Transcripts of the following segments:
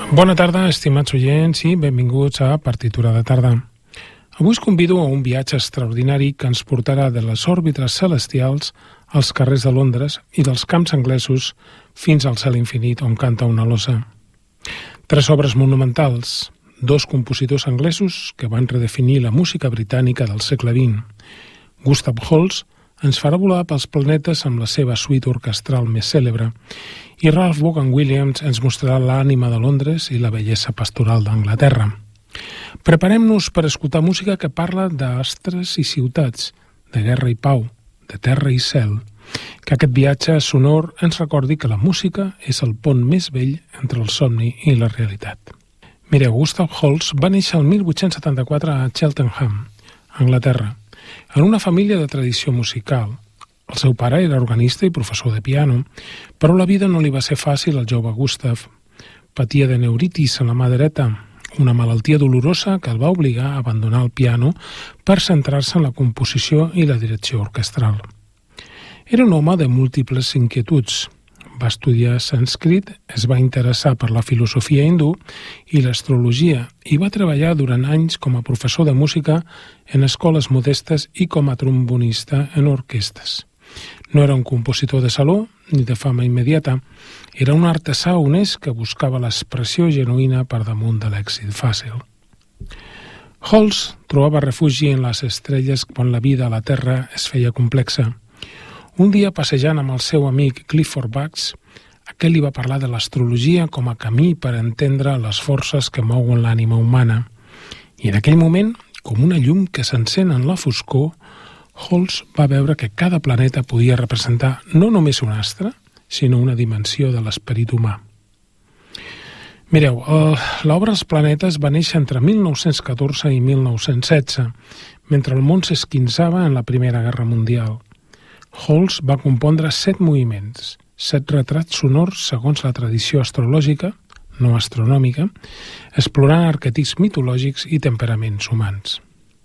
Bona tarda, estimats oients, i benvinguts a Partitura de Tarda. Avui us convido a un viatge extraordinari que ens portarà de les òrbites celestials als carrers de Londres i dels camps anglesos fins al cel infinit on canta una losa. 3 obres monumentals, 2 compositors anglesos que van redefinir la música britànica del segle XX. Gustav Holst ens farà volar pels planetes amb la seva suite orquestral més cèlebre i Ralph Vaughan Williams ens mostrarà l'ànima de Londres i la bellesa pastoral d'Anglaterra. Preparem-nos per escoltar música que parla d'astres i ciutats, de guerra i pau, de terra i cel. Que aquest viatge sonor ens recordi que la música és el pont més vell entre el somni i la realitat. Mireu, Gustav Holst va néixer el 1874 a Cheltenham, Anglaterra, en una família de tradició musical. El seu pare era organista i professor de piano, però la vida no li va ser fàcil al jove Gustav. Patia de neuritis en la mà dreta, una malaltia dolorosa que el va obligar a abandonar el piano per centrar-se en la composició i la direcció orquestral. Era un home de múltiples inquietuds. Va estudiar sànscrit, es va interessar per la filosofia hindú i l'astrologia i va treballar durant anys com a professor de música en escoles modestes i com a trombonista en orquestes. No era un compositor de saló ni de fama immediata, era un artesà honest que buscava l'expressió genuïna per damunt de l'èxit fàcil. Holst trobava refugi en les estrelles quan la vida a la Terra es feia complexa. Un dia, passejant amb el seu amic Clifford Bucks, aquell li va parlar de l'astrologia com a camí per entendre les forces que mouen l'ànima humana. I en aquell moment, com una llum que s'encén en la foscor, Holst va veure que cada planeta podia representar no només un astre, sinó una dimensió de l'esperit humà. Mireu, l'obra Els planetes va néixer entre 1914 i 1916, mentre el món s'esquinçava en la Primera Guerra Mundial. Holst va compondre 7 moviments, 7 retrats sonors segons la tradició astrològica, no astronòmica, explorant arquetips mitològics i temperaments humans.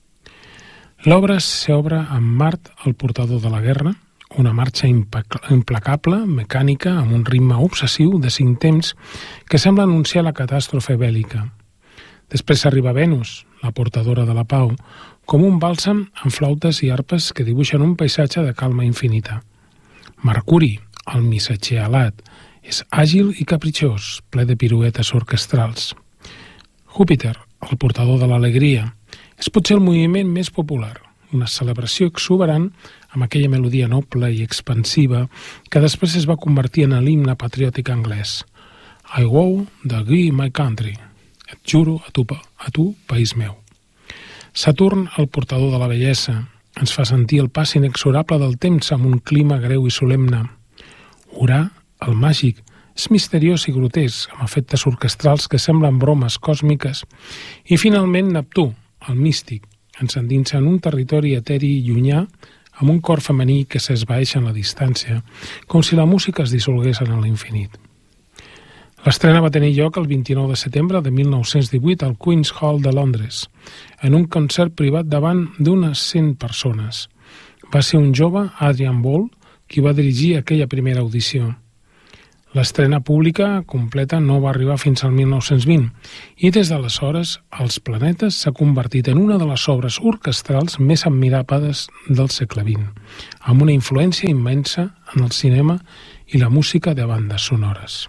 L'obra s'obre amb Mart, el portador de la guerra, una marxa implacable, mecànica, amb un ritme obsessiu de 5 temps que sembla anunciar la catàstrofe bèl·lica. Després arriba Venus, la portadora de la pau, com un bàlsam amb flautes i arpes que dibuixen un paisatge de calma infinita. Mercuri, el missatger alat, és àgil i capritxós, ple de piruetes orquestrals. Júpiter, el portador de l'alegria, és potser el moviment més popular, una celebració exuberant amb aquella melodia noble i expansiva que després es va convertir en l'himne patriòtic anglès. I vow to thee my country. Et juro a tu, país meu. Saturn, el portador de la bellesa, ens fa sentir el pas inexorable del temps amb un clima greu i solemne. Urà, el màgic, és misteriós i grotesc, amb efectes orquestrals que semblen bromes còsmiques. I finalment Neptú, el místic, ens endinsa en un territori eteri i llunyà amb un cor femení que s'esvaeix en la distància, com si la música es dissolgués en l'infinit. L'estrena va tenir lloc el 29 de setembre de 1918 al Queen's Hall de Londres, en un concert privat davant d'unes 100 persones. Va ser un jove, Adrian Ball, qui va dirigir aquella primera audició. L'estrena pública completa no va arribar fins al 1920 i des d'aleshores Els planetes s'ha convertit en una de les obres orquestrals més admirables del segle XX, amb una influència immensa en el cinema i la música de bandes sonores.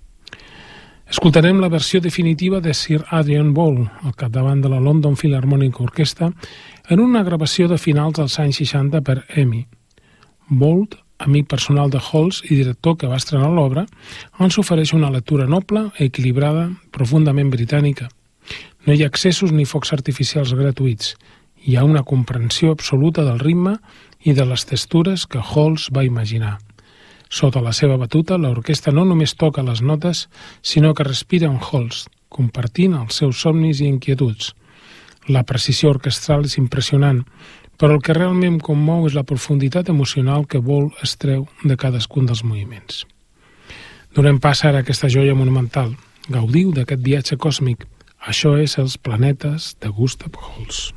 Escoltarem la versió definitiva de Sir Adrian Ball, al capdavant de la London Philharmonic Orchestra, en una gravació de finals dels anys 60 per EMI. Ball, amic personal de Holst i director que va estrenar l'obra, ens ofereix una lectura noble, equilibrada, profundament britànica. No hi ha excessos ni focs artificials gratuïts. Hi ha una comprensió absoluta del ritme i de les textures que Holst va imaginar. Sota la seva batuta, l'orquestra no només toca les notes, sinó que respira amb Holst, compartint els seus somnis i inquietuds. La precisió orquestral és impressionant, però el que realment commou és la profunditat emocional que Ball es treu de cadascun dels moviments. Donem pas ara a aquesta joia monumental. Gaudiu d'aquest viatge còsmic. Això és Els planetes de Gustav Holst.